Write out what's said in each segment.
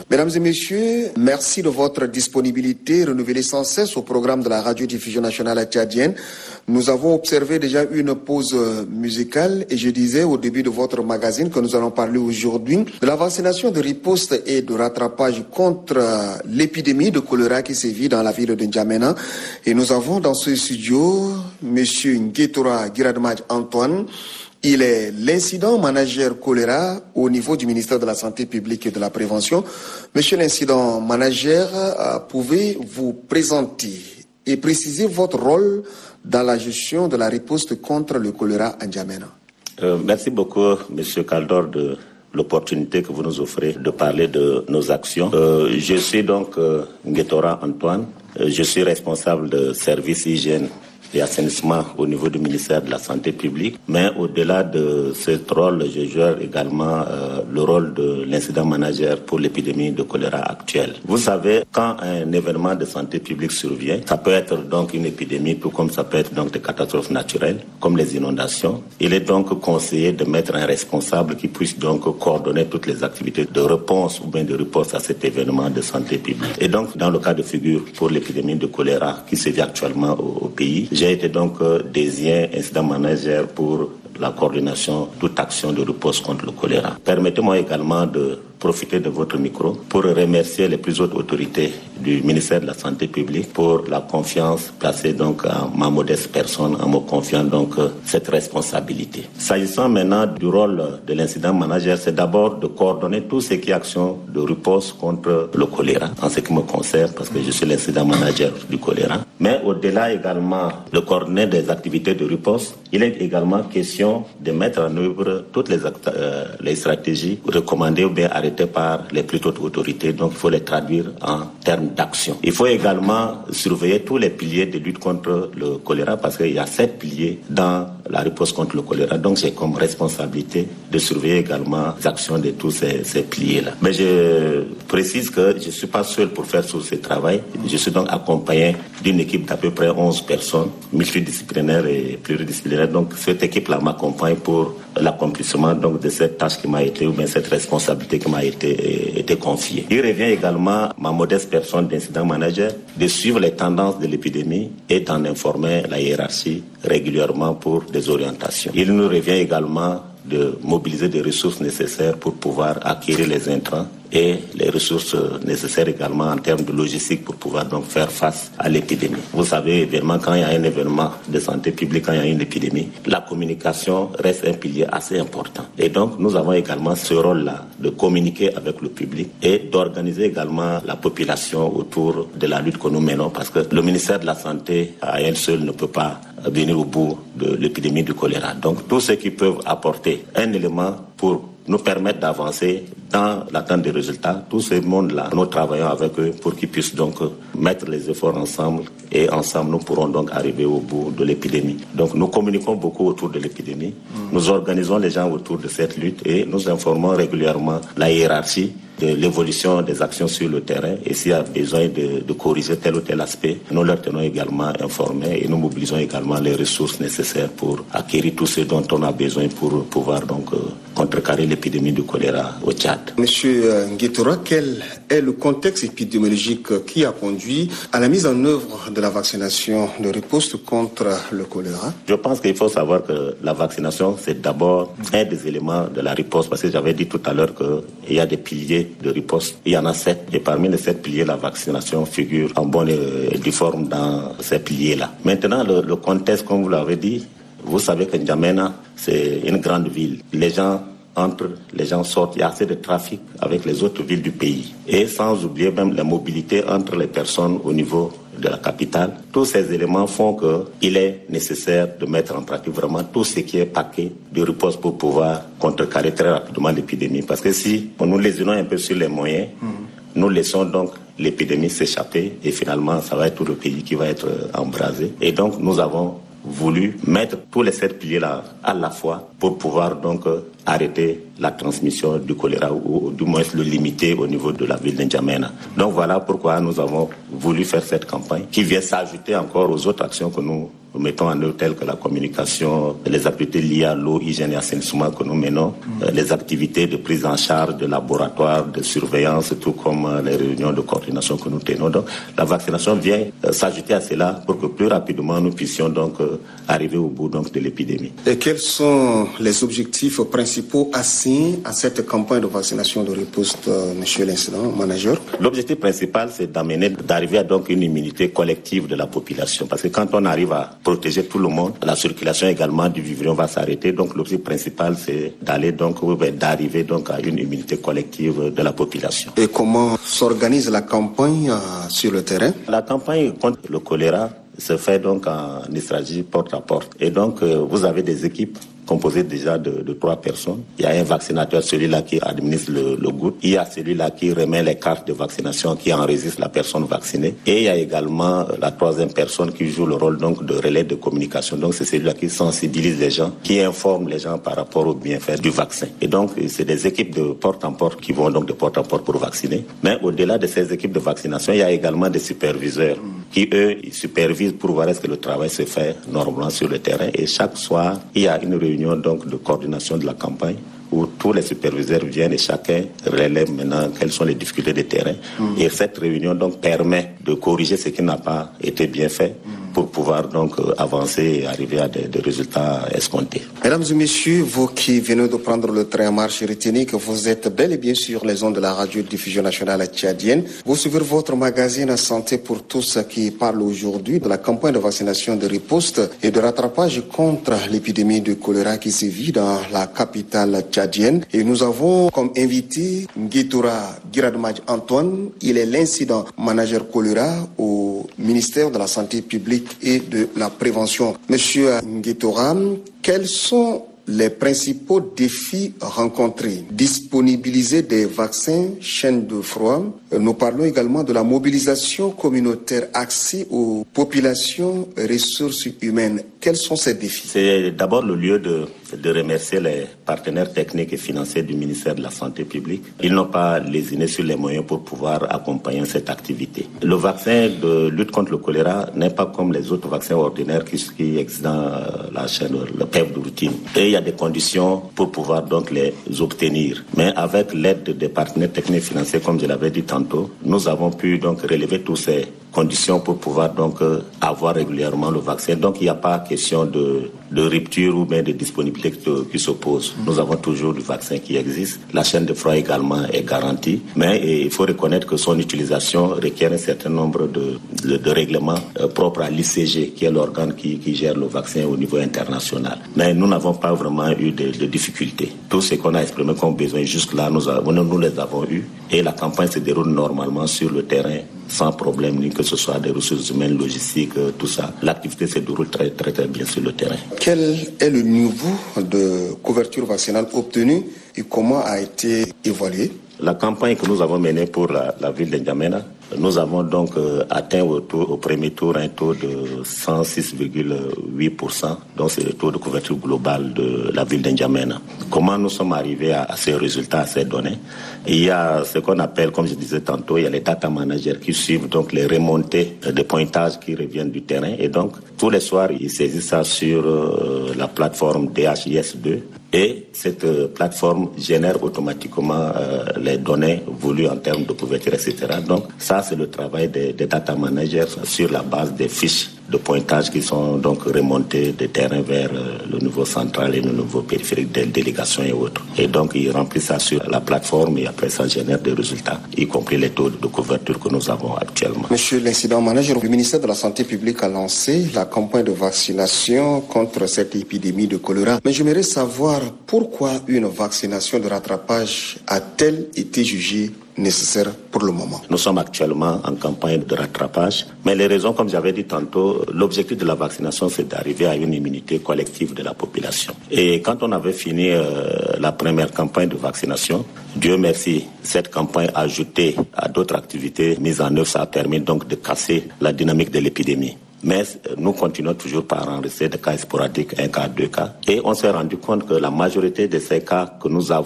Mesdames et messieurs, merci de votre disponibilité renouvelée sans cesse au programme de la radiodiffusion nationale tchadienne. Nous avons observé déjà une pause musicale et je disais au début de votre magazine que nous allons parler aujourd'hui de la vaccination de riposte et de rattrapage contre l'épidémie de choléra qui sévit dans la ville de N'Djamena. Et nous avons dans ce studio monsieur Nguetora Giradmaj Antoine. Il est l'incident manager choléra au niveau du ministère de la Santé publique et de la Prévention. Monsieur l'incident manager, pouvez-vous présenter et préciser votre rôle dans la gestion de la riposte contre le choléra à N'Djamena? Merci beaucoup, monsieur Kaldor, de l'opportunité que vous nous offrez de parler de nos actions. Je suis donc Nguetora Antoine. Je suis responsable de service hygiène et assainissement au niveau du ministère de la Santé publique. Mais au-delà de ce rôle, je joue également le rôle de l'incident manager pour l'épidémie de choléra actuelle. Vous savez, quand un événement de santé publique survient, ça peut être donc une épidémie, tout comme ça peut être donc des catastrophes naturelles, comme les inondations. Il est donc conseillé de mettre un responsable qui puisse donc coordonner toutes les activités de réponse ou bien de riposte à cet événement de santé publique. Et donc, dans le cas de figure pour l'épidémie de choléra qui sévit actuellement au pays, j'ai été donc désigné incident manager pour la coordination de toute action de riposte contre le choléra. Permettez-moi également de profiter de votre micro pour remercier les plus hautes autorités du ministère de la Santé publique pour la confiance placée donc à ma modeste personne en me confiant donc cette responsabilité. S'agissant maintenant du rôle de l'incident manager, c'est d'abord de coordonner tout ce qui est action de riposte contre le choléra en ce qui me concerne parce que je suis l'incident manager du choléra. Mais au-delà également de coordonner des activités de riposte, il est également question de mettre en œuvre toutes les stratégies recommandées ou bien arrêtées par les plus hautes autorités, donc il faut les traduire en termes d'action. Il faut également surveiller tous les piliers de lutte contre le choléra parce qu'il y a 7 piliers dans la riposte contre le choléra. Donc j'ai comme responsabilité de surveiller également les actions de tous ces piliers-là. Mais je précise que je ne suis pas seul pour faire tout ce travail. Je suis donc accompagné d'une équipe d'à peu près 11 personnes, multidisciplinaires et pluridisciplinaires. Donc cette équipe-là m'accompagne pour l'accomplissement donc de cette tâche qui m'a été, ou bien cette responsabilité qui m'a été confiée. Il revient également à ma modeste personne d'incident manager de suivre les tendances de l'épidémie et d'en informer la hiérarchie régulièrement pour des orientations. Il nous revient également de mobiliser des ressources nécessaires pour pouvoir acquérir les intrants et les ressources nécessaires également en termes de logistique pour pouvoir donc faire face à l'épidémie. Vous savez, évidemment, quand il y a un événement de santé publique, quand il y a une épidémie, la communication reste un pilier assez important. Et donc, nous avons également ce rôle-là de communiquer avec le public et d'organiser également la population autour de la lutte que nous menons parce que le ministère de la Santé, à elle seule, ne peut pas venir au bout de l'épidémie du choléra. Donc, tous ceux qui peuvent apporter un élément pour nous permettre d'avancer dans l'attente des résultats. Tout ce monde-là, nous travaillons avec eux pour qu'ils puissent donc mettre les efforts ensemble et ensemble, nous pourrons donc arriver au bout de l'épidémie. Donc, nous communiquons beaucoup autour de l'épidémie. Nous organisons les gens autour de cette lutte et nous informons régulièrement la hiérarchie de l'évolution des actions sur le terrain et s'il y a besoin de corriger tel ou tel aspect, nous leur tenons également informés et nous mobilisons également les ressources nécessaires pour acquérir tout ce dont on a besoin pour pouvoir donc contrecarrer l'épidémie du choléra au Tchad. Monsieur Nguetora, quel est le contexte épidémiologique qui a conduit à la mise en œuvre de la vaccination de riposte contre le choléra? Je pense qu'il faut savoir que la vaccination, c'est d'abord un des éléments de la riposte parce que j'avais dit tout à l'heure qu'il y a des piliers de riposte. Il y en a 7 et parmi les 7 piliers, la vaccination figure en bonne et due forme dans ces piliers-là. Maintenant, le contexte, comme vous l'avez dit, vous savez que N'Djamena, c'est une grande ville. Les gens entrent, les gens sortent, il y a assez de trafic avec les autres villes du pays. Et sans oublier même la mobilité entre les personnes au niveau de la capitale. Tous ces éléments font qu'il est nécessaire de mettre en pratique vraiment tout ce qui est paquet de riposte pour pouvoir contrecarrer très rapidement l'épidémie. Parce que si nous lésinons un peu sur les moyens, nous laissons donc l'épidémie s'échapper et finalement ça va être tout le pays qui va être embrasé. Et donc nous avons voulu mettre tous les 7 piliers-là à la fois pour pouvoir donc arrêter la transmission du choléra ou du moins le limiter au niveau de la ville de N'Djamena. Donc voilà pourquoi nous avons voulu faire cette campagne qui vient s'ajouter encore aux autres actions que nous mettons en œuvre telles que la communication, les activités liées à l'eau, hygiène et assainissement que nous menons, les activités de prise en charge de laboratoire, de surveillance, tout comme les réunions de coordination que nous tenons. Donc, la vaccination vient s'ajouter à cela pour que plus rapidement nous puissions donc arriver au bout donc de l'épidémie. Et quels sont les objectifs principaux assignés à cette campagne de vaccination de riposte, monsieur l'incident manager? L'objectif principal, c'est d'arriver à donc une immunité collective de la population. Parce que quand on arrive à protéger tout le monde, la circulation également du vivrion va s'arrêter. Donc l'objectif principal, c'est d'arriver donc à une immunité collective de la population. Et comment s'organise la campagne sur le terrain? La campagne contre le choléra se fait donc en stratégie porte à porte. Et donc vous avez des équipes composé déjà de 3 personnes. Il y a un vaccinateur, celui-là qui administre le goutte. Il y a celui-là qui remet les cartes de vaccination, qui enregistre la personne vaccinée. Et il y a également la 3e personne qui joue le rôle donc de relais de communication. Donc c'est celui-là qui sensibilise les gens, qui informe les gens par rapport aux bienfaits du vaccin. Et donc c'est des équipes de porte en porte qui vont donc de porte en porte pour vacciner. Mais au-delà de ces équipes de vaccination, il y a également des superviseurs qui, eux, ils supervisent pour voir est-ce que le travail se fait normalement sur le terrain. Et chaque soir, il y a une réunion donc de coordination de la campagne où tous les superviseurs viennent et chacun relève maintenant quelles sont les difficultés de terrain. Et cette réunion donc permet de corriger ce qui n'a pas été bien fait pour pouvoir donc avancer et arriver à des résultats escomptés. Mesdames et messieurs, vous qui venez de prendre le train en marche, retenez que vous êtes bel et bien sur les ondes de la radio-diffusion nationale tchadienne. Vous suivez votre magazine Santé pour tous qui parle aujourd'hui de la campagne de vaccination de riposte et de rattrapage contre l'épidémie de choléra qui sévit dans la capitale tchadienne. Et nous avons comme invité Nguétora Giradmadj Antoine. Il est l'incident manager choléra au ministère de la Santé publique et de la prévention. Monsieur Nguétora, quels sont les principaux défis rencontrés? Disponibiliser des vaccins, chaîne de froid. Nous parlons également de la mobilisation communautaire, accès aux populations, ressources humaines. Quels sont ces défis? C'est d'abord le lieu de remercier les partenaires techniques et financiers du ministère de la Santé publique. Ils n'ont pas lésiné sur les moyens pour pouvoir accompagner cette activité. Le vaccin de lutte contre le choléra n'est pas comme les autres vaccins ordinaires qui existent dans la chaîne, le PEV de routine. Et il y a des conditions pour pouvoir donc les obtenir. Mais avec l'aide des partenaires techniques et financiers, comme je l'avais dit tantôt, nous avons pu donc relever tous ces conditions pour pouvoir donc avoir régulièrement le vaccin. Donc il n'y a pas question de rupture ou bien de disponibilité qui s'oppose. Nous avons toujours du vaccin qui existe. La chaîne de froid également est garantie. Mais il faut reconnaître que son utilisation requiert un certain nombre de règlements propres à l'ICG, qui est l'organe qui gère le vaccin au niveau international. Mais nous n'avons pas vraiment eu de difficultés. Tout ce qu'on a exprimé comme besoin jusque-là, nous les avons eus. Et la campagne se déroule normalement sur le terrain, sans problème, ni que ce soit des ressources humaines, logistiques, tout ça. L'activité se déroule très, très, très bien sur le terrain. Quel est le niveau de couverture vaccinale obtenu et comment a été évalué? La campagne que nous avons menée pour la ville de N'Djamena, nous avons donc atteint au premier tour un taux de 106,8%. Donc c'est le taux de couverture globale de la ville de N'Djamena. Comment nous sommes arrivés à ces résultats, à ces données? Il y a ce qu'on appelle, comme je disais tantôt, il y a les data managers qui suivent donc les remontées de pointage qui reviennent du terrain. Et donc tous les soirs, ils saisissent ça sur la plateforme DHIS2. Et cette plateforme génère automatiquement les données voulues en termes de couverture, etc. Donc ça, c'est le travail des data managers sur la base des fiches de pointage qui sont donc remontées des terrains vers le niveau central et le niveau périphérique des délégations et autres. Et donc, ils remplissent ça sur la plateforme et après ça génère des résultats, y compris les taux de couverture que nous avons actuellement. Monsieur l'incident manager, le ministère de la Santé publique a lancé la campagne de vaccination contre cette épidémie de choléra. Mais j'aimerais savoir pourquoi une vaccination de rattrapage a-t-elle été jugée nécessaire pour le moment? Nous sommes actuellement en campagne de rattrapage, mais les raisons, comme j'avais dit tantôt, l'objectif de la vaccination, c'est d'arriver à une immunité collective de la population. Et quand on avait fini la première campagne de vaccination, Dieu merci, cette campagne ajoutée à d'autres activités mises en œuvre, ça a permis donc de casser la dynamique de l'épidémie. Mais nous continuons toujours par enregistrer des cas sporadiques, 1 cas, 2 cas. Et on s'est rendu compte que la majorité de ces cas que nous avons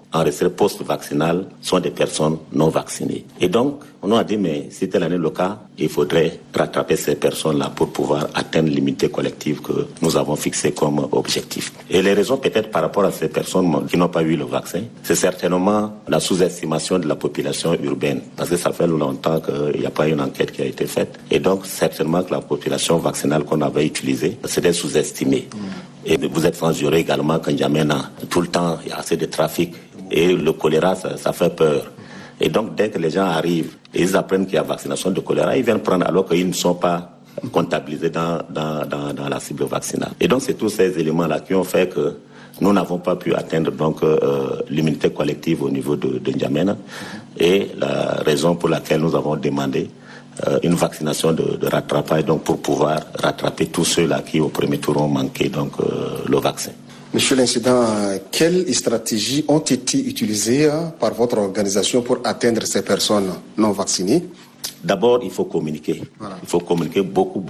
enregistrées post-vaccinales sont des personnes non vaccinées. Et donc, on a dit, mais si tel est le cas, il faudrait rattraper ces personnes-là pour pouvoir atteindre l'immunité collective que nous avons fixée comme objectif. Et les raisons peut-être par rapport à ces personnes qui n'ont pas eu le vaccin, c'est certainement la sous-estimation de la population urbaine. Parce que ça fait longtemps qu'il n'y a pas une enquête qui a été faite. Et donc, certainement que la population vaccinale qu'on avait utilisée, c'était sous-estimé. Et vous êtes censuré également quand N'Djamena, tout le temps, il y a assez de trafic. Et le choléra, ça fait peur. Et donc, dès que les gens arrivent et ils apprennent qu'il y a vaccination de choléra, ils viennent prendre alors qu'ils ne sont pas comptabilisés dans la cible vaccinale. Et donc, c'est tous ces éléments-là qui ont fait que nous n'avons pas pu atteindre donc l'immunité collective au niveau de N'Djamena. Et la raison pour laquelle nous avons demandé une vaccination de rattrapage donc pour pouvoir rattraper tous ceux-là qui au premier tour ont manqué donc le vaccin. Monsieur l'incident, quelles stratégies ont été utilisées par votre organisation pour atteindre ces personnes non vaccinées? D'abord, il faut communiquer. Voilà. Il faut communiquer beaucoup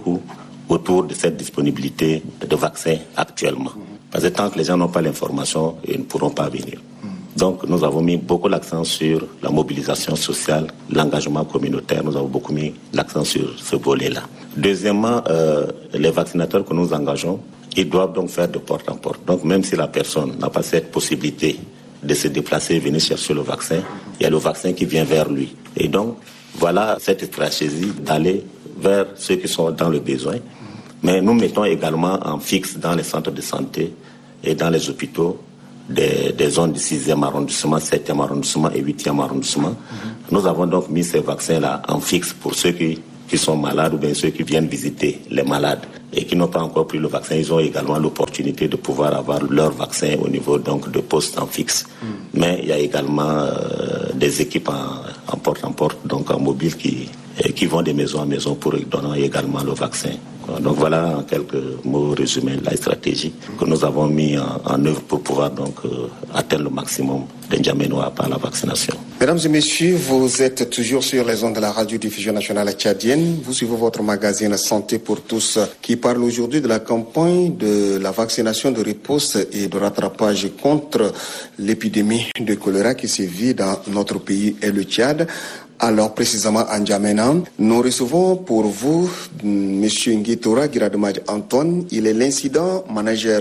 autour de cette disponibilité de vaccins actuellement. Parce que tant que les gens n'ont pas l'information, ils ne pourront pas venir. Donc, nous avons mis beaucoup l'accent sur la mobilisation sociale, l'engagement communautaire. Nous avons beaucoup mis l'accent sur ce volet-là. Deuxièmement, les vaccinateurs que nous engageons, ils doivent donc faire de porte en porte. Donc, même si la personne n'a pas cette possibilité de se déplacer et venir chercher le vaccin, il y a le vaccin qui vient vers lui. Et donc, voilà cette stratégie d'aller vers ceux qui sont dans le besoin. Mais nous mettons également en fixe dans les centres de santé et dans les hôpitaux des zones du 6e arrondissement, 7e arrondissement et 8e arrondissement. Nous avons donc mis ces vaccins-là en fixe pour ceux qui sont malades ou bien ceux qui viennent visiter les malades et qui n'ont pas encore pris le vaccin. Ils ont également l'opportunité de pouvoir avoir leur vaccin au niveau donc de postes en fixe. Mais il y a également des équipes en porte, donc en mobile qui vont de maison en maison pour donner également le vaccin. Donc voilà en quelques mots résumés la stratégie que nous avons mis en œuvre pour pouvoir donc atteindre le maximum d'Ndjamenois par la vaccination. Mesdames et messieurs, vous êtes toujours sur les ondes de la radiodiffusion nationale tchadienne. Vous suivez votre magazine Santé pour tous qui parle aujourd'hui de la campagne de la vaccination de riposte et de rattrapage contre l'épidémie de choléra qui sévit dans notre pays et le Tchad. Alors précisément à N'Djamena, nous recevons pour vous M. Nguétora Girademaj Antoine. Il est l'incident manager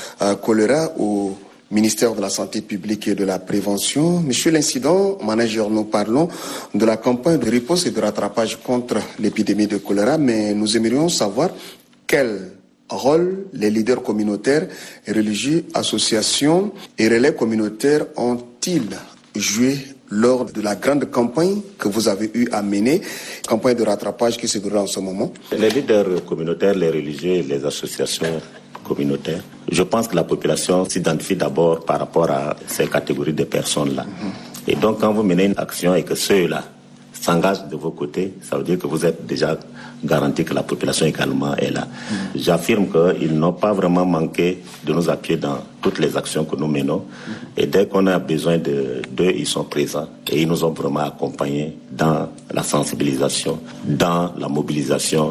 choléra au ministère de la Santé publique et de la Prévention. Monsieur l'incident manager, nous parlons de la campagne de riposte et de rattrapage contre l'épidémie de choléra, mais nous aimerions savoir quel rôle les leaders communautaires et religieux, associations et relais communautaires ont-ils joué lors de la grande campagne que vous avez eu à mener, campagne de rattrapage qui se déroule en ce moment? Les leaders communautaires, les religieux et les associations communautaires, je pense que la population s'identifie d'abord par rapport à ces catégories de personnes-là. Et donc quand vous menez une action et que ceux-là s'engagent de vos côtés, ça veut dire que vous êtes déjà garanti que la population également est là. J'affirme qu'ils n'ont pas vraiment manqué de nous appuyer dans toutes les actions que nous menons. Et dès qu'on a besoin d'eux, ils sont présents. Et ils nous ont vraiment accompagnés dans la sensibilisation, dans la mobilisation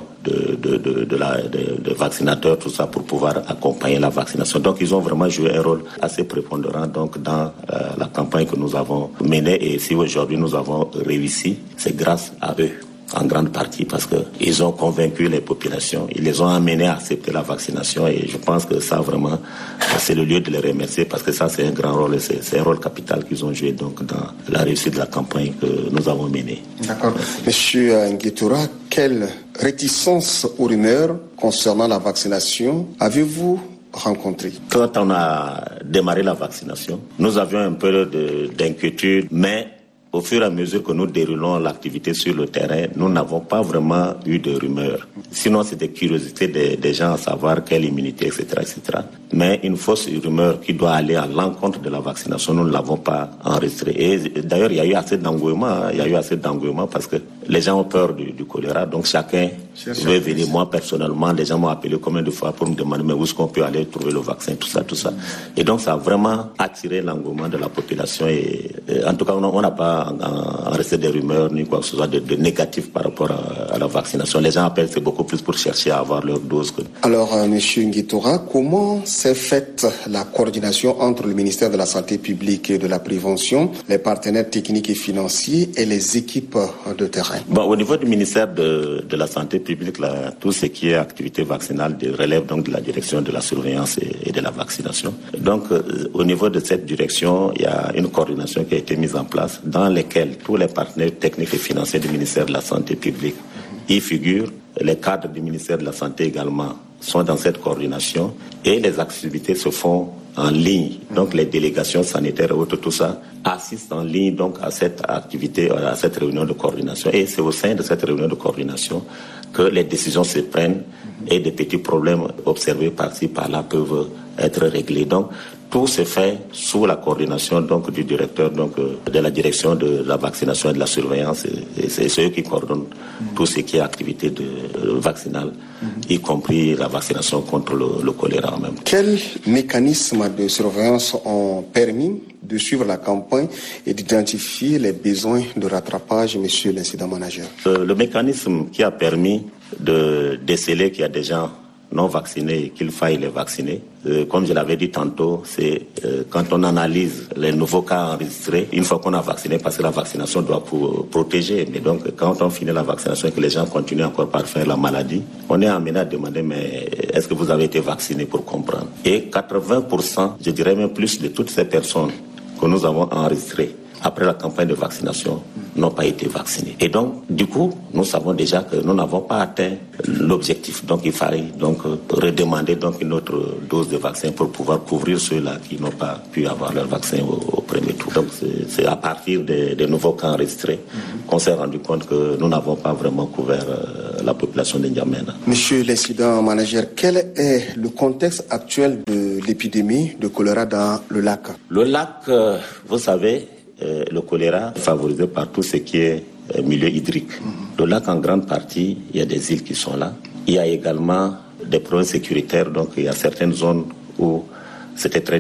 de vaccinateurs, tout ça, pour pouvoir accompagner la vaccination. Donc, ils ont vraiment joué un rôle assez prépondérant donc, dans la campagne que nous avons menée. Et si aujourd'hui nous avons réussi, c'est grâce à eux. En grande partie parce qu'ils ont convaincu les populations, ils les ont amenés à accepter la vaccination et je pense que ça vraiment, c'est le lieu de les remercier parce que ça c'est un grand rôle, c'est un rôle capital qu'ils ont joué donc dans la réussite de la campagne que nous avons menée. D'accord. Monsieur Nguétora, quelle réticence aux rumeurs concernant la vaccination avez-vous rencontré? Quand on a démarré la vaccination, nous avions un peu d'inquiétude, mais au fur et à mesure que nous déroulons l'activité sur le terrain, nous n'avons pas vraiment eu de rumeurs. Sinon, c'est des curiosités des gens à savoir quelle immunité, etc., etc. Mais une fausse rumeur qui doit aller à l'encontre de la vaccination, nous ne l'avons pas enregistrée. Et d'ailleurs, il y a eu assez d'engouement, parce que les gens ont peur du choléra, donc chacun veut venir. Moi, personnellement, les gens m'ont appelé combien de fois pour me demander mais où est-ce qu'on peut aller trouver le vaccin, tout ça. Et donc, ça a vraiment attiré l'engouement de la population. Et en tout cas, on n'a pas enregistré des rumeurs ni quoi que ce soit de négatif par rapport à la vaccination. Les gens appellent, c'est beaucoup plus pour chercher à avoir leur dose. Alors, Monsieur Nguetora, comment s'est faite la coordination entre le ministère de la Santé publique et de la Prévention, les partenaires techniques et financiers et les équipes de terrain? Au niveau du ministère de la Santé publique, là, tout ce qui est activité vaccinale relève donc de la direction de la surveillance et de la vaccination. Donc, au niveau de cette direction, il y a une coordination qui a été mise en place dans laquelle tous les partenaires techniques et financiers du ministère de la Santé publique y figurent. Les cadres du ministère de la Santé également sont dans cette coordination et les activités se font en ligne. Donc les délégations sanitaires et autres, tout ça, assistent en ligne donc à cette activité, à cette réunion de coordination. Et c'est au sein de cette réunion de coordination que les décisions se prennent et des petits problèmes observés par-ci, par-là peuvent être réglés. Donc tout se fait sous la coordination donc du directeur donc de la direction de la vaccination et de la surveillance. Et c'est eux qui coordonnent tout ce qui est activité vaccinale, y compris la vaccination contre le choléra en même temps. Quels mécanismes de surveillance ont permis de suivre la campagne et d'identifier les besoins de rattrapage, monsieur l'incident manager? Le mécanisme qui a permis de déceler qu'il y a des gens non vaccinés et qu'il faille les vacciner. Comme je l'avais dit tantôt, c'est quand on analyse les nouveaux cas enregistrés, une fois qu'on a vacciné, parce que la vaccination doit protéger. Mais donc, quand on finit la vaccination et que les gens continuent encore par faire la maladie, on est amené à demander, mais est-ce que vous avez été vacciné pour comprendre? Et 80%, je dirais même plus, de toutes ces personnes que nous avons enregistrées après la campagne de vaccination n'ont pas été vaccinés. Et donc, du coup, nous savons déjà que nous n'avons pas atteint l'objectif. Donc, il fallait donc redemander donc une autre dose de vaccin pour pouvoir couvrir ceux-là qui n'ont pas pu avoir leur vaccin au premier tour. Donc, c'est à partir des nouveaux cas enregistrés qu'on s'est rendu compte que nous n'avons pas vraiment couvert la population de N'Djamena. Monsieur l'incident manager, quel est le contexte actuel de l'épidémie de choléra dans le lac? Le lac, vous savez, le choléra est favorisé par tout ce qui est milieu hydrique. Le lac, en grande partie, il y a des îles qui sont là. Il y a également des problèmes sécuritaires, donc il y a certaines zones où c'était très